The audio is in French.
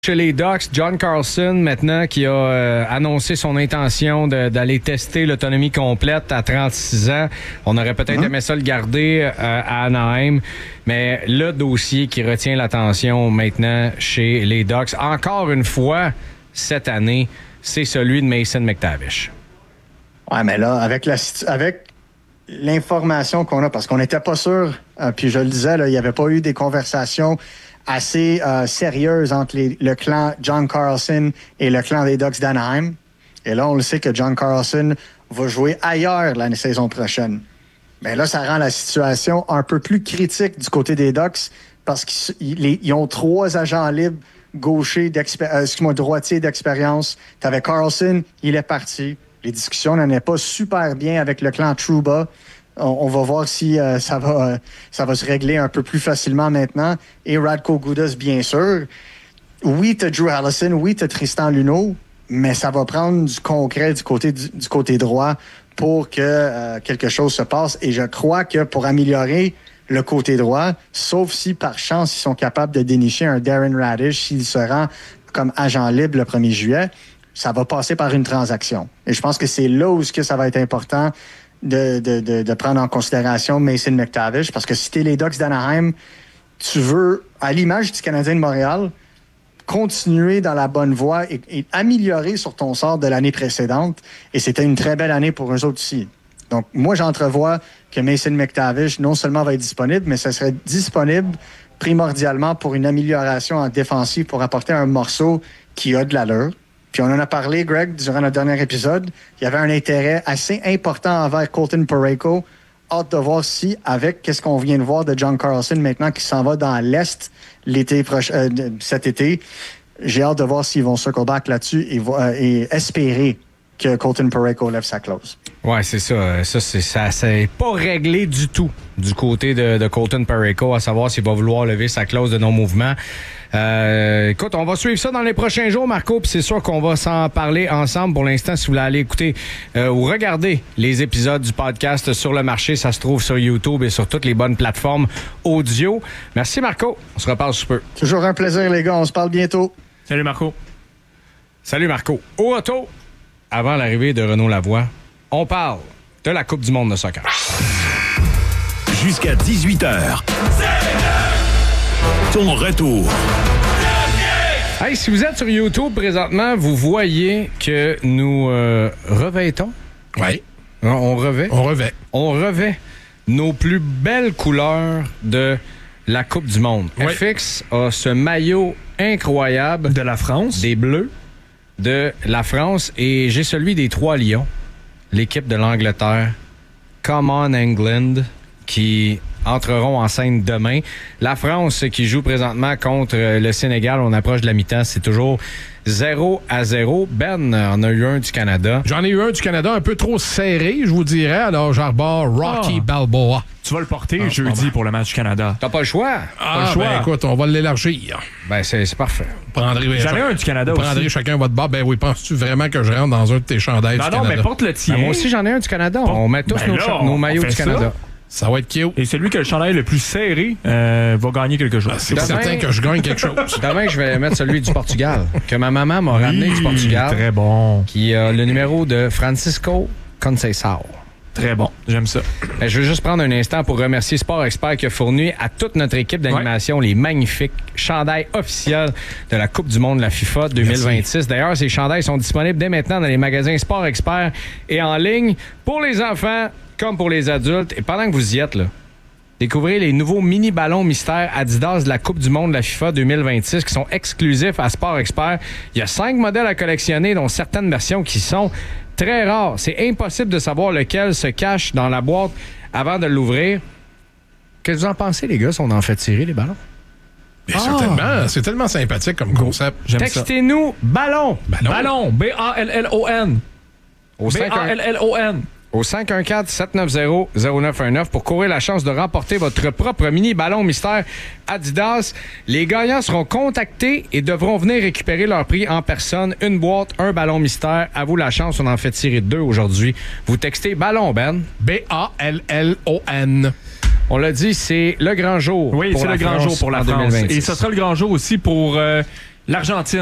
Chez les Ducks, John Carlson, maintenant, qui a annoncé son intention d'aller tester l'autonomie complète à 36 ans. On aurait peut-être aimé ça le garder à Anaheim, mais le dossier qui retient l'attention maintenant chez les Ducks, encore une fois, cette année, c'est celui de Mason McTavish. Ouais, mais là, avec l'information qu'on a, parce qu'on n'était pas sûr, puis je le disais, là, il n'y avait pas eu des conversations assez sérieuse entre le clan John Carlson et le clan des Ducks d'Anaheim. Et là, on le sait que John Carlson va jouer ailleurs la saison prochaine. Mais là, ça rend la situation un peu plus critique du côté des Ducks parce qu'ils ont 3 agents libres droitiers d'expérience. T'avais Carlson, il est parti. Les discussions n'en est pas super bien avec le clan Trouba. On va voir si ça va se régler un peu plus facilement maintenant. Et Radko Gudas, bien sûr. Oui, t'as Drew Allison, oui, t'as Tristan Luneau, mais ça va prendre du concret du côté droit pour que quelque chose se passe. Et je crois que pour améliorer le côté droit, sauf si par chance ils sont capables de dénicher un Darren Raddysh s'il se rend comme agent libre le 1er juillet, ça va passer par une transaction. Et je pense que c'est là où ça va être important de prendre en considération Mason McTavish, parce que si t'es les Ducks d'Anaheim, tu veux, à l'image du Canadien de Montréal, continuer dans la bonne voie et améliorer sur ton sort de l'année précédente. Et c'était une très belle année pour eux autres aussi. Donc, moi, j'entrevois que Mason McTavish non seulement va être disponible, mais ça serait disponible primordialement pour une amélioration en défensive, pour apporter un morceau qui a de l'allure. Puis on en a parlé, Greg, durant notre dernier épisode. Il y avait un intérêt assez important envers Colton Parayko. Hâte de voir si, avec qu'est-ce qu'on vient de voir de John Carlson maintenant qui s'en va dans l'Est cet été, j'ai hâte de voir s'ils vont circle back là-dessus et espérer que Colton Parayko lève sa clause. Ouais, c'est ça. Ça c'est pas réglé du tout du côté de Colton Parayko, à savoir s'il va vouloir lever sa clause de non-mouvement. Écoute, on va suivre ça dans les prochains jours, Marco, puis c'est sûr qu'on va s'en parler ensemble. Pour l'instant, si vous voulez aller écouter ou regarder les épisodes du podcast Sur le marché, ça se trouve sur YouTube et sur toutes les bonnes plateformes audio. Merci, Marco. On se reparle sous peu. Toujours un plaisir, les gars. On se parle bientôt. Salut, Marco. Salut, Marco. Au retour, avant l'arrivée de Renaud Lavoie, on parle de la Coupe du monde de soccer. Jusqu'à 18h. Ton retour. Hey, si vous êtes sur YouTube présentement, vous voyez que nous revêtons. Oui. On revêt. On revêt nos plus belles couleurs de la Coupe du monde. Oui. FX a ce maillot incroyable. De la France. Des Bleus de la France. Et j'ai celui des 3 Lions, l'équipe de l'Angleterre. Come on England, qui entreront en scène demain. La France qui joue présentement contre le Sénégal. On approche de la mi-temps. C'est toujours 0-0. Ben en a eu un du Canada. J'en ai eu un du Canada un peu trop serré, je vous dirais. Alors, j'arbore Rocky Balboa. Tu vas le porter jeudi pour le match du Canada. T'as pas le choix. Pas le choix. Ben, écoute, on va l'élargir. Ben, c'est parfait. J'en ai un du Canada aussi. Vous prendrez chacun votre bar. Ben oui, penses-tu vraiment que je rentre dans un de tes chandails du Canada? Non, mais porte le tien. Ben, moi aussi, j'en ai un du Canada. On met tous nos maillots du Canada. Ça va être cute. Et celui qui a le chandail le plus serré va gagner quelque chose. C'est certain que je gagne quelque chose. Demain, je vais mettre celui du Portugal, que ma maman m'a ramené du Portugal. Très bon. Qui a le numéro de Francisco Conceição. Très bon, j'aime ça. Je veux juste prendre un instant pour remercier Sport Expert qui a fourni à toute notre équipe d'animation les magnifiques chandails officiels de la Coupe du monde de la FIFA 2026. Merci. D'ailleurs, ces chandails sont disponibles dès maintenant dans les magasins Sport Expert et en ligne pour les enfants comme pour les adultes. Et pendant que vous y êtes, là, découvrez les nouveaux mini-ballons mystères Adidas de la Coupe du monde de la FIFA 2026 qui sont exclusifs à Sport Expert. Il y a 5 modèles à collectionner, dont certaines versions qui sont très rares. C'est impossible de savoir lequel se cache dans la boîte avant de l'ouvrir. Qu'est-ce que vous en pensez, les gars, si on en fait tirer les ballons? C'est tellement sympathique comme concept. Textez-nous ballon. Ballon. B-A-L-L-O-N. B-A-L-L-O-N. Au 514-790-0919 pour courir la chance de remporter votre propre mini-ballon mystère Adidas. Les gagnants seront contactés et devront venir récupérer leur prix en personne. Une boîte, un ballon mystère. À vous la chance, on en fait tirer 2 aujourd'hui. Vous textez ballon, Ben. B-A-L-L-O-N. On l'a dit, c'est le grand jour. Oui, c'est le grand jour pour la France. 2026. Et ce sera le grand jour aussi pour L'Argentine.